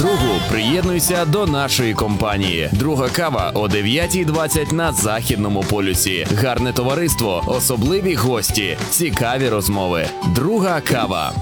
другу приєднуйся до нашої компанії. Друга кава о 9:20 на Західному полюсі. Гарне товариство, особливі гості, цікаві розмови. Друга кава.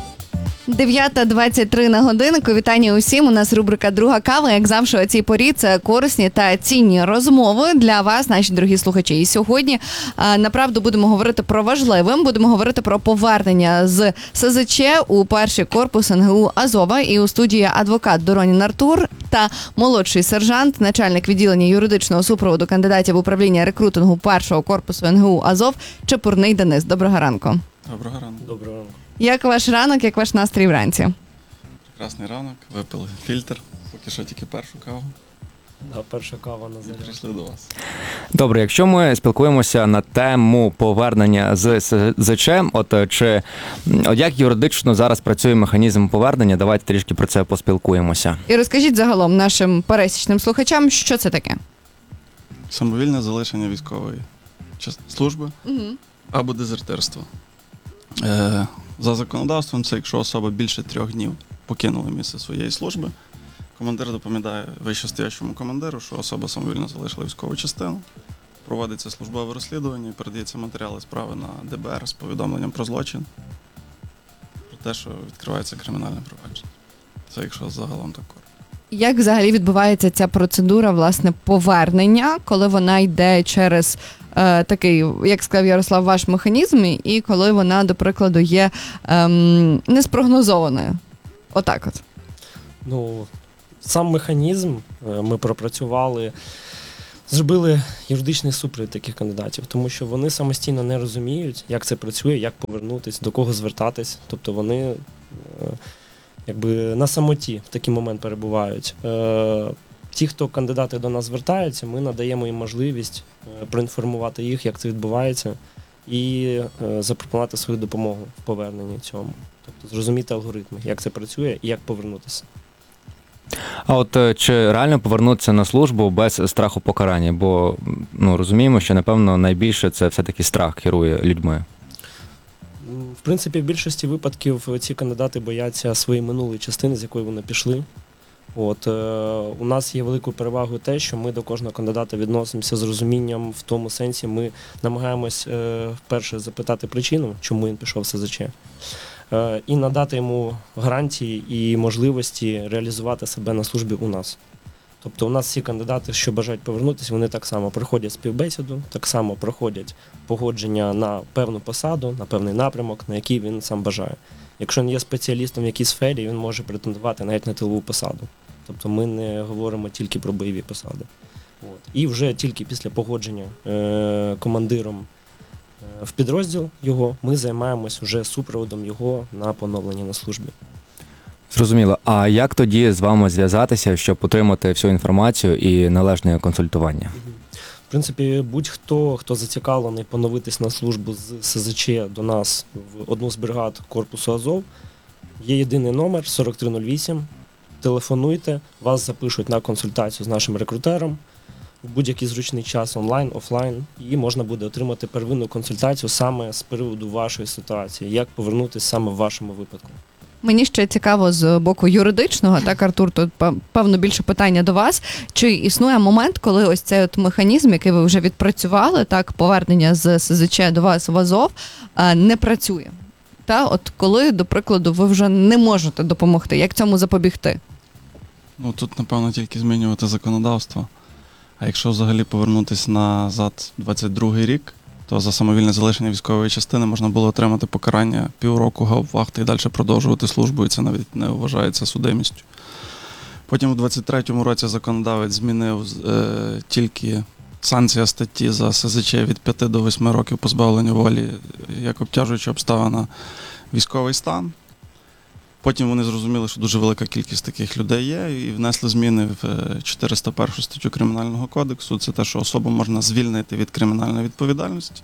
9:23 на годиннику. Вітання усім. У нас рубрика «Друга кава». Як завжди, о цій порі це корисні та цінні розмови для вас, наші дорогі слухачі. І сьогодні, направду, будемо говорити про важливе. Будемо говорити про повернення з СЗЧ у перший корпус НГУ Азова. І у студії адвокат Доронін Артур та молодший сержант, начальник відділення юридичного супроводу кандидатів управління рекрутингу першого корпусу НГУ Азов Чепурний Денис. Доброго ранку. Доброго ранку. Доброго ранку. Як ваш ранок, як ваш настрій вранці? Прекрасний ранок, випили фільтр, поки що тільки першу каву. Да, перша кава на І заряд. прийшли до вас. Добре, якщо ми спілкуємося на тему повернення з СЗЧ, як юридично зараз працює механізм повернення, давайте трішки про це поспілкуємося. І розкажіть загалом нашим пересічним слухачам, що це таке? Самовільне залишення військової служби або дезертирство. За законодавством це якщо особа більше 3 днів покинула місце своєї служби, командир доповідає вищестоящому командиру, що особа самовільно залишила військову частину, проводиться службове розслідування і передається матеріали справи на ДБР з повідомленням про злочин, про те, що відкривається кримінальне провадження. Це якщо загалом так коротко. Як взагалі відбувається ця процедура, власне, повернення, коли вона йде через такий, як сказав Ярослав, ваш механізм, і коли вона, до прикладу, є неспрогнозованою? Отак от. Ну, сам механізм ми пропрацювали, зробили юридичний супровід таких кандидатів, тому що вони самостійно не розуміють, як це працює, як повернутися, до кого звертатись. Тобто вони якби на самоті в такий момент перебувають. Ті, хто кандидати до нас звертаються, ми надаємо їм можливість проінформувати їх, як це відбувається, і запропонувати свою допомогу в поверненні цьому. Тобто зрозуміти алгоритми, як це працює і як повернутися. А чи реально повернутися на службу без страху покарання? Бо розуміємо, що, напевно, найбільше це все-таки страх керує людьми. В принципі, в більшості випадків ці кандидати бояться своєї минулої частини, з якої вони пішли. У нас є великою перевагою те, що ми до кожного кандидата відносимося з розумінням в тому сенсі, ми намагаємось вперше запитати причину, чому він пішов в СЗЧ, і надати йому гарантії і можливості реалізувати себе на службі у нас. Тобто у нас всі кандидати, що бажають повернутися, вони так само проходять співбесіду, так само проходять погодження на певну посаду, на певний напрямок, на який він сам бажає. Якщо він є спеціалістом в якійсь сфері, він може претендувати навіть на тилову посаду. Тобто ми не говоримо тільки про бойові посади. І вже тільки після погодження командиром в підрозділ його, ми займаємось вже супроводом його на поновлення на службі. Зрозуміло. А як тоді з вами зв'язатися, щоб отримати всю інформацію і належне консультування? В принципі, будь-хто, хто зацікавлений поновитись на службу з СЗЧ до нас в одну з бригад корпусу Азов, є єдиний номер 4308. Телефонуйте, вас запишуть на консультацію з нашим рекрутером в будь-який зручний час, онлайн, офлайн, і можна буде отримати первинну консультацію саме з приводу вашої ситуації, як повернутися саме в вашому випадку. Мені ще цікаво з боку юридичного, так, Артур, тут певно більше питання до вас. Чи існує момент, коли ось цей механізм, який ви вже відпрацювали, так, повернення з СЗЧ до вас в Азов, не працює? От коли, до прикладу, ви вже не можете допомогти, як цьому запобігти? Тут, напевно, тільки змінювати законодавство. А якщо взагалі повернутися назад 22-й рік, то за самовільне залишення військової частини можна було отримати покарання півроку гауптвахти і далі продовжувати службу, і це навіть не вважається судимістю. Потім у 23-му році законодавець змінив тільки санкція статті за СЗЧ від 5 до 8 років позбавлення волі як обтяжуюча обставина військовий стан. Потім вони зрозуміли, що дуже велика кількість таких людей є, і внесли зміни в 401 статтю Кримінального кодексу. Це те, що особу можна звільнити від кримінальної відповідальності.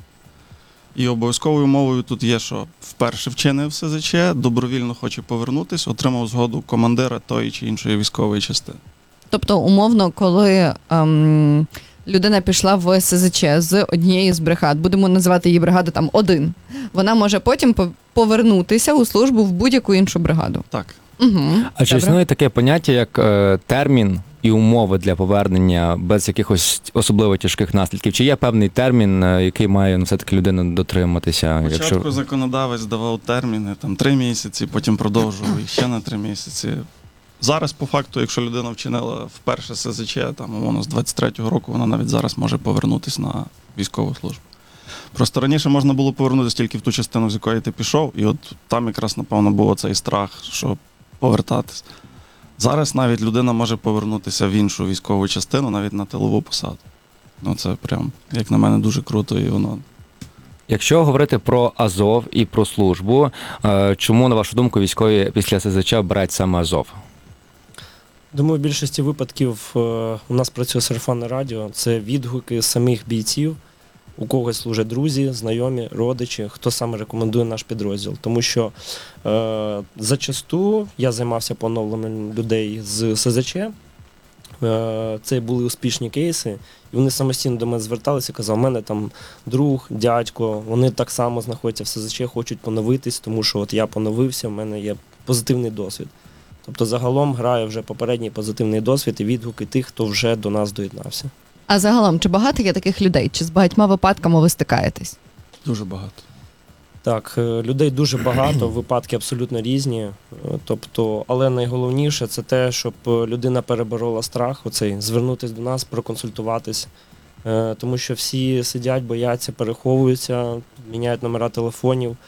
І обов'язковою умовою тут є, що вперше вчинив СЗЧ, добровільно хоче повернутися, отримав згоду командира тої чи іншої військової частини. Тобто, умовно, коли людина пішла в СЗЧ з однієї з бригад, будемо називати її бригаду там 1, вона може потім повернутися у службу в будь-яку іншу бригаду. Так. Угу. А чи існує таке поняття, як термін і умови для повернення без якихось особливо тяжких наслідків? Чи є певний термін, який має все-таки людина дотриматися? Спочатку законодавець давав терміни, там 3 місяці, потім продовжував їх ще на 3 місяці. Зараз, по факту, якщо людина вчинила вперше СЗЧ, там, умовно, з 23-го року, вона навіть зараз може повернутися на військову службу. Просто раніше можна було повернутися тільки в ту частину, з якої ти пішов, і от там якраз, напевно, був цей страх, що повертатись. Зараз навіть людина може повернутися в іншу військову частину, навіть на тилову посаду. Ну, це прям, як на мене, дуже круто, і воно... Якщо говорити про Азов і про службу, чому, на вашу думку, військові після СЗЧ обирають саме Азов? Думаю, в більшості випадків у нас працює сарафанне радіо. Це відгуки самих бійців. У когось служать друзі, знайомі, родичі, хто саме рекомендує наш підрозділ. Тому що зачасту я займався поновленням людей з СЗЧ. Це були успішні кейси, і вони самостійно до мене зверталися і казали, у мене там друг, дядько, вони так само знаходяться в СЗЧ, хочуть поновитись, тому що от я поновився, в мене є позитивний досвід. Тобто загалом грає вже попередній позитивний досвід і відгуки тих, хто вже до нас доєднався. А загалом, чи багато є таких людей? Чи з багатьма випадками ви стикаєтесь? Дуже багато. Так, людей дуже багато, випадки абсолютно різні. Тобто, але найголовніше це те, щоб людина переборола страх, оцей, звернутися до нас, проконсультуватись. Тому що всі сидять, бояться, переховуються, міняють номера телефонів.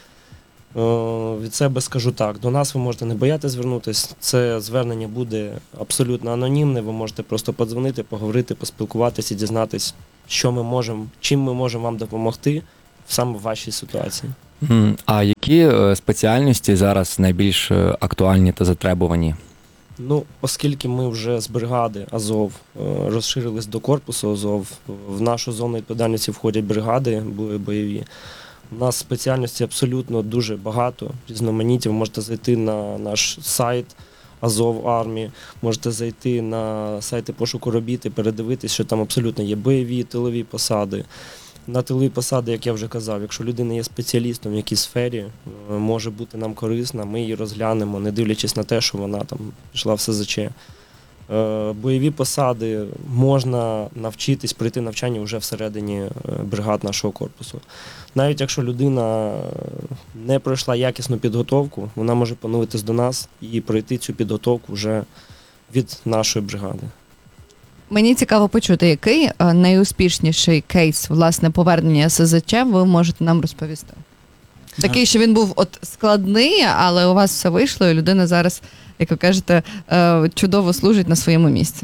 Від себе скажу так, до нас ви можете не боятися звернутися, це звернення буде абсолютно анонімне, ви можете просто подзвонити, поговорити, поспілкуватися і дізнатися, що ми можемо, чим ми можемо вам допомогти саме в вашій ситуації. А які спеціальності зараз найбільш актуальні та затребувані? Ну, оскільки ми вже з бригади Азов розширились до корпусу Азов, в нашу зону відповідальності входять бригади бойові. У нас спеціальностей абсолютно дуже багато, різноманітні. Ви можете зайти на наш сайт Азов Армії, можете зайти на сайти пошуку робіт і передивитись, що там абсолютно є бойові, тилові посади. На тилові посади, як я вже казав, якщо людина є спеціалістом в якійсь сфері, може бути нам корисна, ми її розглянемо, не дивлячись на те, що вона там пішла в СЗЧ. Бойові посади можна навчитись, пройти навчання вже всередині бригад нашого корпусу. Навіть якщо людина не пройшла якісну підготовку, вона може поновитись до нас і пройти цю підготовку вже від нашої бригади. Мені цікаво почути, який найуспішніший кейс, власне, повернення СЗЧ ви можете нам розповісти? Такий, що він був от складний, але у вас все вийшло, і людина зараз, як ви кажете, чудово служить на своєму місці.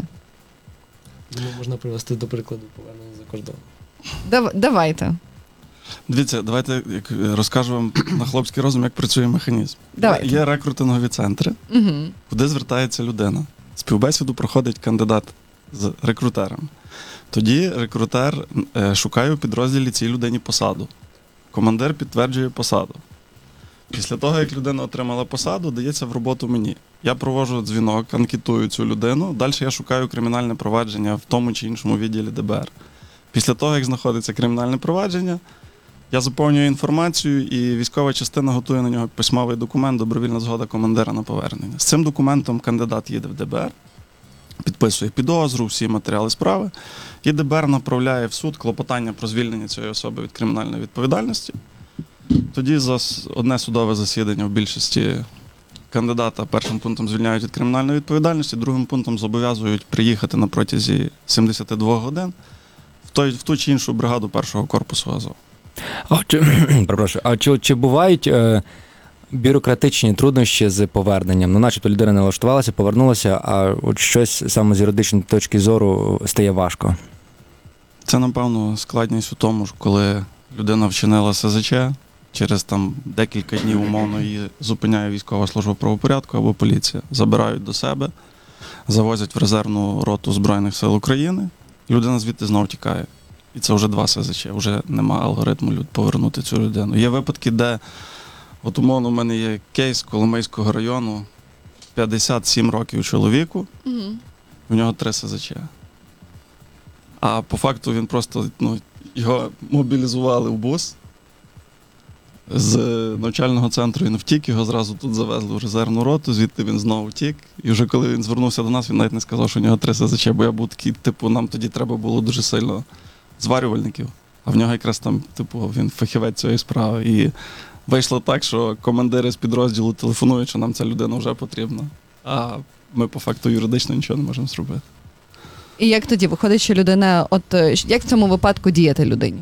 Можна привести до прикладу повернення за кордон. Давайте. Дивіться, давайте розкажу вам на хлопський розум, як працює механізм. Давайте. Є рекрутингові центри, куди звертається людина. Співбесіду проходить кандидат з рекрутером. Тоді рекрутер шукає у підрозділі цій людині посаду. Командир підтверджує посаду. Після того, як людина отримала посаду, дається в роботу мені. Я проводжу дзвінок, анкетую цю людину, далі я шукаю кримінальне провадження в тому чи іншому відділі ДБР. Після того, як знаходиться кримінальне провадження, я заповнюю інформацію, і військова частина готує на нього письмовий документ «Добровільна згода командира на повернення». З цим документом кандидат їде в ДБР, підписує підозру, всі матеріали справи, і ДБР направляє в суд клопотання про звільнення цієї особи від кримінальної відповідальності. Тоді за одне судове засідання в більшості кандидата першим пунктом звільняють від кримінальної відповідальності, другим пунктом зобов'язують приїхати на протязі 72 годин в ту чи іншу бригаду першого корпусу Азов. Чи бувають бюрократичні труднощі з поверненням? Ну, начебто людина не влаштувалася, повернулася, а от щось саме з юридичної точки зору стає важко. Це, напевно, складність у тому, що коли людина вчинила СЗЧ, через там декілька днів умовно її зупиняє військова служба правопорядку або поліція, забирають до себе, завозять в резервну роту Збройних сил України, і людина звідти знов тікає. І це вже 2 СЗЧ, вже нема алгоритму повернути цю людину. Є випадки, де, от умовно, у мене є кейс Коломийського району, 57 років чоловіку, в нього 3 СЗЧ. А по факту він просто, його мобілізували в бус, з навчального центру він втік, його зразу тут завезли в резервну роту, звідти він знову втік. І вже коли він звернувся до нас, він навіть не сказав, що у нього 3 СЗЧ, бо я був такий, типу, нам тоді треба було дуже сильно зварювальників. А в нього якраз там, типу, він фахівець цієї справи. І вийшло так, що командири з підрозділу телефонують, що нам ця людина вже потрібна. А ми по факту юридично нічого не можемо зробити. І як тоді виходить, що людина, як в цьому випадку діяти людині?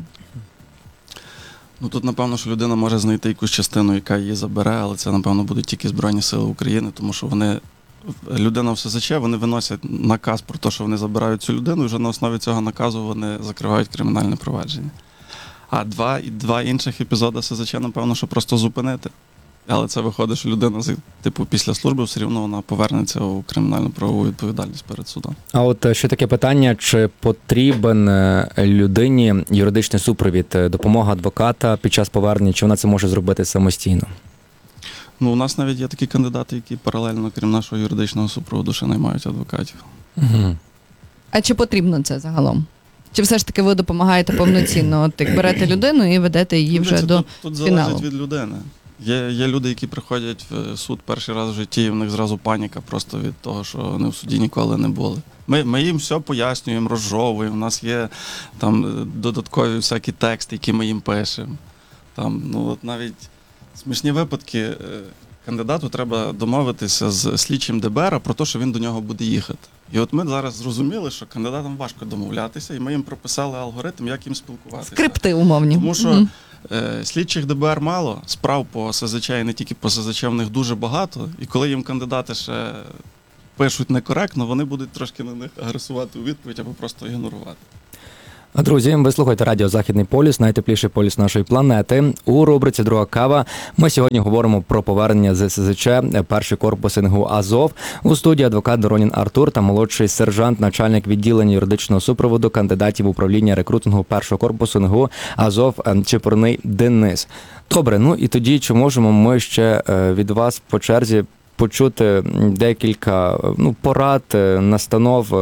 Ну тут, напевно, що людина може знайти якусь частину, яка її забере, але це, напевно, будуть тільки Збройні Сили України, тому що людина в СЗЧ, вони виносять наказ про те, що вони забирають цю людину, і вже на основі цього наказу вони закривають кримінальне провадження. А два інших епізоди СЗЧ, напевно, що просто зупинити. Але це виходить, що людина, типу, після служби все рівно вона повернеться у кримінальну правову відповідальність перед судом. А от ще таке питання, чи потрібен людині юридичний супровід, допомога адвоката під час повернення, чи вона це може зробити самостійно? Ну, у нас навіть є такі кандидати, які паралельно, крім нашого юридичного супроводу, ще наймають адвокатів. Угу. А чи потрібно це загалом? Чи все ж таки ви допомагаєте повноцінно? От як берете людину і ведете її вже до тут фіналу? залежить від людини. Є люди, які приходять в суд перший раз в житті, і в них зразу паніка просто від того, що вони в суді ніколи не були. Ми їм все пояснюємо, розжовуємо, у нас є там додаткові всякі тексти, які ми їм пишемо. Там, ну, от навіть смішні випадки, кандидату треба домовитися з слідчим ДБР про те, що він до нього буде їхати. І от ми зараз зрозуміли, що кандидатам важко домовлятися, і ми їм прописали алгоритм, як їм спілкуватися. Скрипти умовні. Тому що слідчих ДБР мало, справ по СЗЧ і не тільки по СЗЧ в них дуже багато, і коли їм кандидати ще пишуть некоректно, вони будуть трошки на них агресувати у відповідь або просто ігнорувати. Друзі, ви слухаєте радіо «Західний полюс», найтепліший полюс нашої планети. У рубриці «Друга кава» ми сьогодні говоримо про повернення з СЗЧ, перший корпус НГУ «Азов». У студії адвокат Доронін Артур та молодший сержант, начальник відділення юридичного супроводу кандидатів управління рекрутингу першого корпусу НГУ «Азов» Чепурний Денис. Добре, ну і тоді, чи можемо ми ще від вас по черзі почути декілька порад, настанов,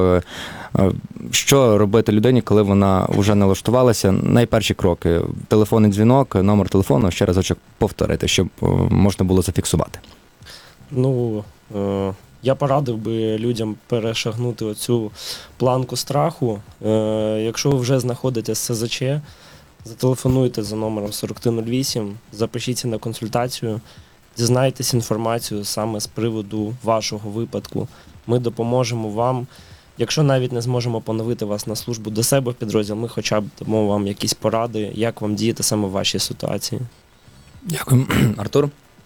що робити людині, коли вона вже налаштувалася. Найперші кроки. Телефонний дзвінок, номер телефону, ще разочок повторити, щоб можна було зафіксувати. Ну, я порадив би людям перешагнути оцю планку страху. Якщо ви вже знаходитесь в СЗЧ, зателефонуйте за номером 4308, запишіться на консультацію, дізнайтесь інформацію саме з приводу вашого випадку. Ми допоможемо вам. Якщо навіть не зможемо поновити вас на службу до себе в підрозділ, ми хоча б дамо вам якісь поради, як вам діяти саме в вашій ситуації. Дякую. Артур?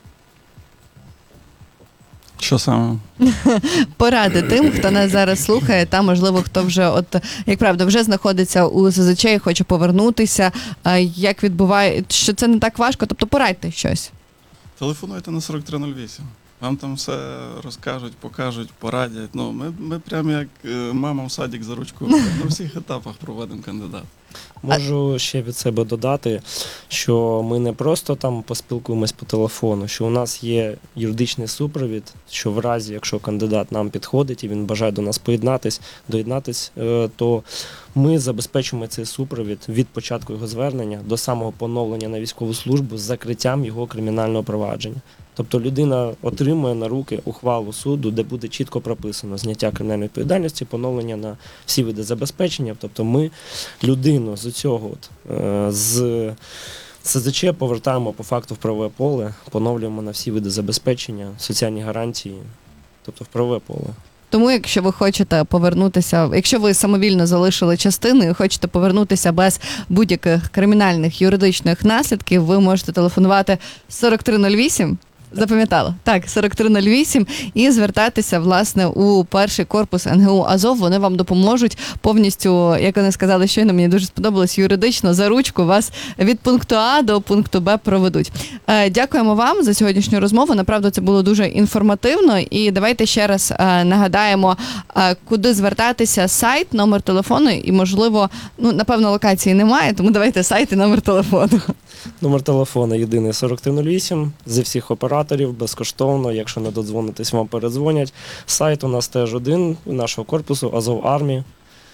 Що саме? Поради тим, хто нас зараз слухає, та, можливо, хто вже, як правда, вже знаходиться у СЗЧ і хоче повернутися, як відбуває, що це не так важко, тобто порадьте щось. Телефонуйте на 4308. Вам там все розкажуть, покажуть, порадять. Ну, ми прямо як мама в садик за ручку. На всіх етапах проводимо кандидат. Можу ще від себе додати, що ми не просто там поспілкуємось по телефону, що у нас є юридичний супровід, що в разі, якщо кандидат нам підходить і він бажає до нас доєднатись, то ми забезпечуємо цей супровід від початку його звернення до самого поновлення на військову службу з закриттям його кримінального провадження. Тобто людина отримує на руки ухвалу суду, де буде чітко прописано зняття кримінальної відповідальності, поновлення на всі види забезпечення. Тобто ми людину з цього з СЗЧ повертаємо по факту в правове поле, поновлюємо на всі види забезпечення, соціальні гарантії, тобто в правове поле. Тому, якщо ви хочете повернутися, якщо ви самовільно залишили частину і хочете повернутися без будь-яких кримінальних юридичних наслідків, ви можете телефонувати 4308. Запам'ятала? Так, 4308 і звертатися, власне, у перший корпус НГУ «Азов». Вони вам допоможуть повністю, як вони сказали щойно, мені дуже сподобалось, юридично за ручку вас від пункту А до пункту Б проведуть. Дякуємо вам за сьогоднішню розмову. Направду, це було дуже інформативно. І давайте ще раз нагадаємо, куди звертатися, сайт, номер телефону і, можливо, напевно, локації немає, тому давайте сайт і номер телефону. Номер телефону єдиний 4308, зі всіх операторів, безкоштовно, якщо не додзвонитесь, вам передзвонять. Сайт у нас теж один, нашого корпусу, Азов Армії.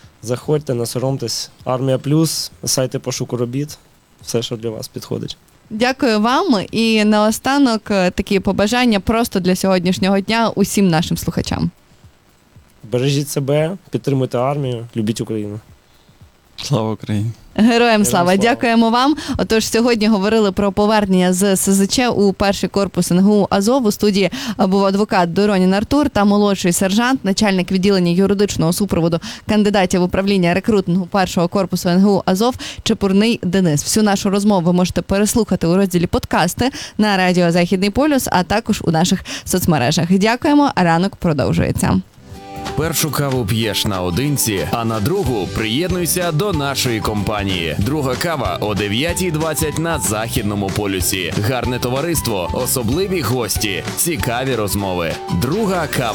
Заходьте, не соромтесь, Армія Плюс, сайти пошуку робіт, все, що для вас підходить. Дякую вам. І наостанок такі побажання просто для сьогоднішнього дня усім нашим слухачам. Бережіть себе, підтримуйте армію, любіть Україну. Слава Україні! Героям слава! слава. Дякуємо вам. Отож, сьогодні говорили про повернення з СЗЧ у перший корпус НГУ «Азов». У студії був адвокат Доронін Артур та молодший сержант, начальник відділення юридичного супроводу кандидатів управління рекрутингу першого корпусу НГУ «Азов» Чепурний Денис. Всю нашу розмову ви можете переслухати у розділі «Подкасти» на радіо «Західний полюс», а також у наших соцмережах. Дякуємо, а ранок продовжується. Першу каву п'єш наодинці, а на другу приєднуйся до нашої компанії. Друга кава о 9:20 на Західному полюсі. Гарне товариство, особливі гості, цікаві розмови. Друга кава.